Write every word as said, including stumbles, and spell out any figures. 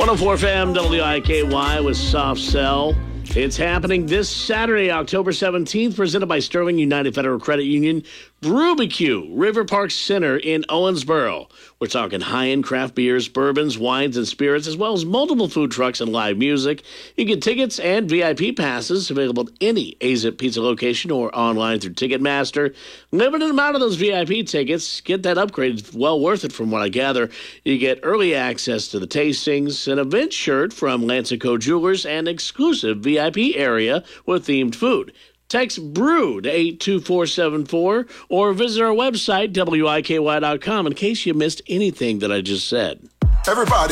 one oh four F M W I K Y with Soft Cell. It's happening this Saturday, October seventeenth, presented by Sterling United Federal Credit Union. Rubik's River Park Center in Owensboro. We're talking high-end craft beers, bourbons, wines, and spirits, as well as multiple food trucks and live music. You get tickets and V I P passes available at any A Z I P Pizza location or online through Ticketmaster. Limited amount of those V I P tickets. Get that upgrade. It's well worth it from what I gather. You get early access to the tastings, an event shirt from Lance and Co. Jewelers, and exclusive V I P area with themed food. Text BREW to eight two four seven four or visit our website, W I K Y dot com, in case you missed anything that I just said. Everybody.